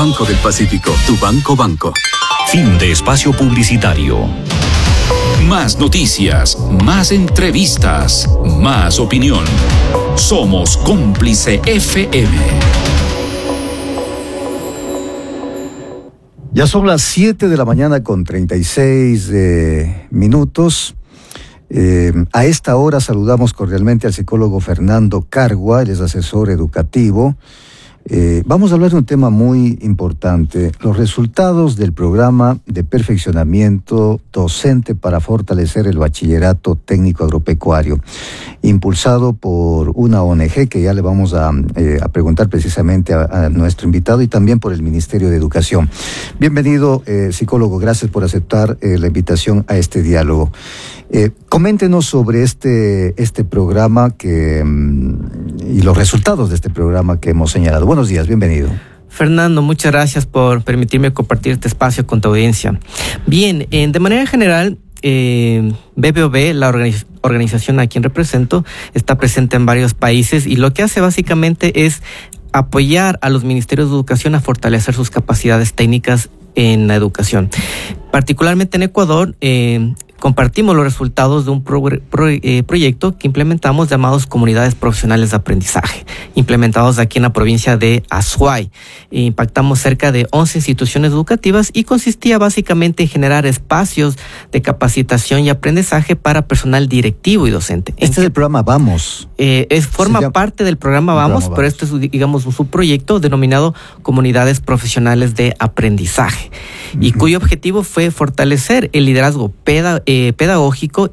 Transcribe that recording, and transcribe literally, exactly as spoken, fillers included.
Banco del Pacífico, tu banco banco. Fin de espacio publicitario. Más noticias, más entrevistas, más opinión. Somos Cómplice F M. Ya son las siete de la mañana con treinta y seis eh, minutos. Eh, a esta hora saludamos cordialmente al psicólogo Fernando Cargua, él es asesor educativo. Eh, vamos a hablar de un tema muy importante, los resultados del programa de perfeccionamiento docente para fortalecer el bachillerato técnico agropecuario, impulsado por una O N G que ya le vamos a, eh, a preguntar precisamente a, a nuestro invitado, y también por el Ministerio de Educación. Bienvenido, eh, psicólogo, gracias por aceptar eh, la invitación a este diálogo. Eh, coméntenos sobre este, este programa que, y los resultados de este programa que hemos señalado. Buenos días, bienvenido. Fernando, muchas gracias por permitirme compartir este espacio con tu audiencia. Bien, eh, de manera general, eh, B B O B, la organiz- organización a quien represento, está presente en varios países y lo que hace básicamente es apoyar a los ministerios de educación a fortalecer sus capacidades técnicas en la educación. Particularmente en Ecuador, eh, compartimos los resultados de un pro, pro, eh, proyecto que implementamos llamados Comunidades Profesionales de Aprendizaje, implementados aquí en la provincia de Azuay. E impactamos cerca de once instituciones educativas y consistía básicamente en generar espacios de capacitación y aprendizaje para personal directivo y docente. Este es el programa Vamos. Eh, es, forma llama, parte del programa Vamos, programa pero Vamos. Este es, digamos, un subproyecto denominado Comunidades Profesionales de Aprendizaje, uh-huh. y cuyo objetivo fue fortalecer el liderazgo pedagógico Eh, pedagógico